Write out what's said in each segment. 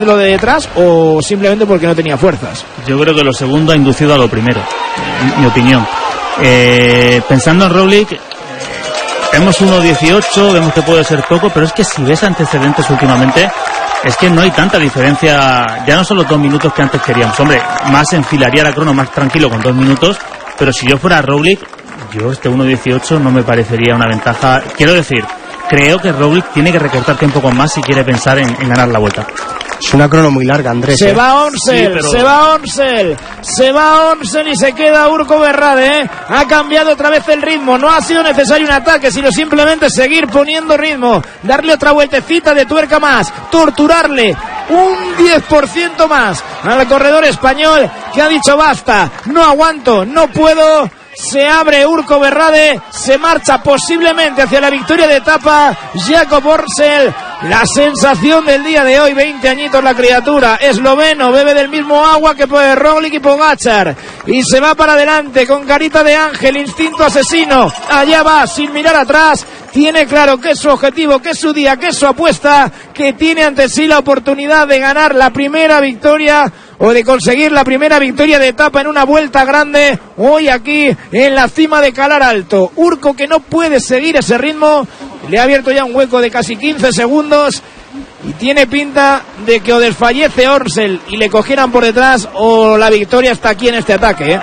lo de detrás o simplemente porque no tenía fuerzas? Yo creo que lo segundo ha inducido a lo primero, en mi opinión. Pensando en Roglic, vemos 1.18, vemos que puede ser poco, pero es que si ves antecedentes últimamente, es que no hay tanta diferencia, ya no son los 2 minutos que antes queríamos. Hombre, más enfilaría la crono más tranquilo con 2 minutos, pero si yo fuera Roglic, yo este 1.18 no me parecería una ventaja. Quiero decir, creo que Roglic tiene que recortar tiempo con más si quiere pensar en ganar la Vuelta. Es una crono muy larga, Andrés. Se va Onsel, sí, se va Onsel y se queda Urco Berrade. Ha cambiado otra vez el ritmo. No ha sido necesario un ataque, sino simplemente seguir poniendo ritmo, darle otra vueltecita de tuerca más, torturarle un 10% más al corredor español, que ha dicho basta, no aguanto, no puedo. Se abre Urco Berrade, se marcha posiblemente hacia la victoria de etapa Jakob Onsel. La sensación del día de hoy, 20 añitos la criatura, esloveno, bebe del mismo agua que Roglic y Pogačar, y se va para adelante con carita de ángel, instinto asesino, allá va sin mirar atrás. Tiene claro que es su objetivo, que es su día, que es su apuesta, que tiene ante sí la oportunidad de ganar la primera victoria o de conseguir la primera victoria de etapa en una vuelta grande hoy aquí en la cima de Calar Alto. Urco, que no puede seguir ese ritmo, le ha abierto ya un hueco de casi 15 segundos y tiene pinta de que o desfallece Onsel y le cogieran por detrás o la victoria está aquí en este ataque,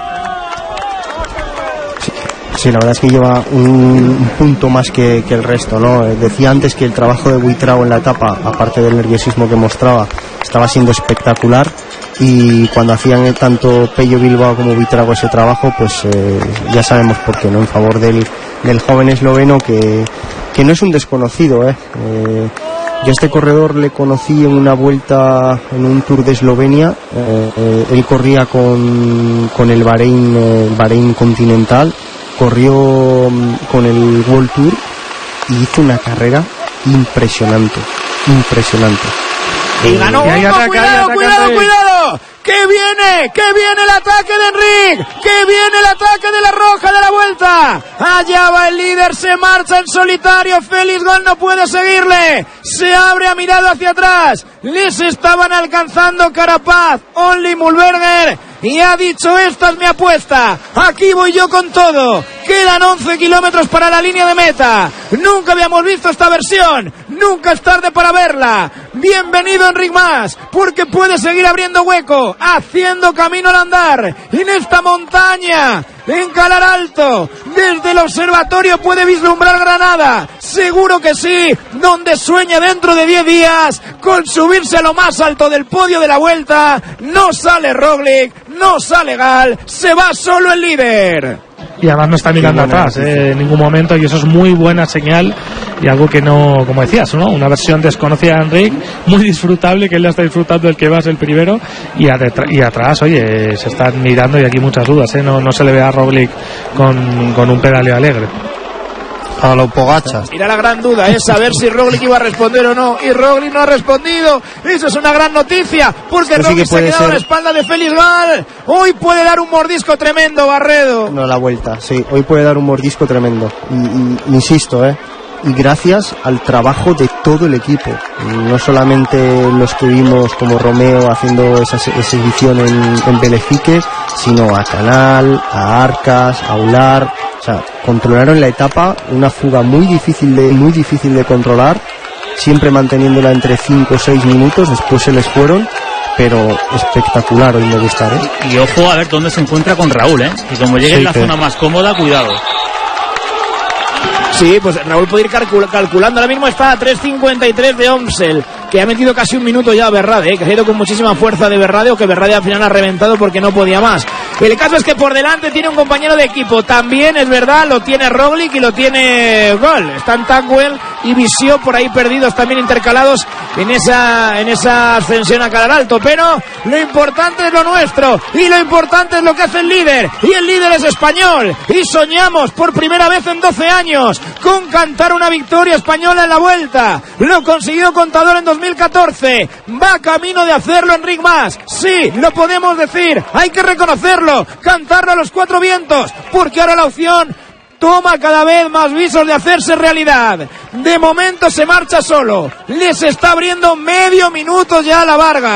Sí, la verdad es que lleva un punto más que el resto, ¿no? Decía antes que el trabajo de Buitrago en la etapa, aparte del nerviosismo que mostraba, estaba siendo espectacular, y cuando hacían tanto Pello Bilbao como Buitrago ese trabajo, pues ya sabemos por qué, ¿no? En favor del joven esloveno que no es un desconocido, Yo a este corredor le conocí en una vuelta, en un Tour de Eslovenia. Él corría con el Bahrein Continental, corrió con el World Tour y hizo una carrera impresionante. Y ganó. ¡Cuidado! ¡Que viene el ataque de Enric! ¡Que viene el ataque de la Roja de la Vuelta! Allá va el líder, se marcha en solitario. Félix Gol no puede seguirle. Se abre, ha mirado hacia atrás. Les estaban alcanzando Carapaz, Only Mulberger, y ha dicho: esta es mi apuesta, aquí voy yo con todo. Quedan 11 kilómetros para la línea de meta. Nunca habíamos visto esta versión, nunca es tarde para verla. Bienvenido Enric Mas, porque puede seguir abriendo hueco, haciendo camino al andar en esta montaña, en Calar Alto. Desde el observatorio puede vislumbrar Granada, seguro que sí, donde sueña dentro de 10 días con subirse a lo más alto del podio de la Vuelta. No sale Roglic, no sale Gal, se va solo el líder. Y además no está mirando atrás en ningún momento, y eso es muy buena señal, y algo que no, como decías, ¿no? Una versión desconocida de Enric, muy disfrutable, que él la está disfrutando, el que va es el primero, y atrás, oye, se están mirando, y aquí muchas dudas, no se le ve a Roglic con un pedaleo alegre. A los Pogačar. Mira, la gran duda es saber si Roglic iba a responder o no, y Roglic no ha respondido. Eso es una gran noticia, porque pues Roglic sí se ha quedado a la espalda de Félix Gall. Hoy puede dar un mordisco tremendo, Barredo. No, la Vuelta, sí, hoy puede dar un mordisco tremendo, y insisto, y gracias al trabajo de todo el equipo, no solamente los que vimos como Romeo haciendo esa exhibición en Belefique, sino a Canal, a Arcas, a Ular. O sea, controlaron la etapa, una fuga muy difícil de controlar, siempre manteniéndola entre 5 o 6 minutos, después se les fueron, pero espectacular hoy me gusta, Y ojo a ver dónde se encuentra con Raúl, y como llegue en la zona más cómoda, cuidado. Sí, pues Raúl puede ir calculando. Ahora mismo está a 3.53 de Onsel, que ha metido casi un minuto ya a Berrade, que ha ido con muchísima fuerza de Berrade, o que Berrade al final ha reventado porque no podía más. El caso es que por delante tiene un compañero de equipo, también es verdad, lo tiene Roglic y lo tiene Gol. Están Tackwell y Visio por ahí perdidos, también intercalados en esa ascensión a Calar Alto, pero lo importante es lo nuestro, y lo importante es lo que hace el líder, y el líder es español, y soñamos por primera vez en 12 años con cantar una victoria española en la Vuelta. Lo consiguió Contador en 2014, va camino de hacerlo Enric Mas. Sí, lo podemos decir, hay que reconocerlo, cantarlo a los 4 vientos, porque ahora la opción toma cada vez más visos de hacerse realidad. De momento se marcha solo, les está abriendo medio minuto ya a la Varga.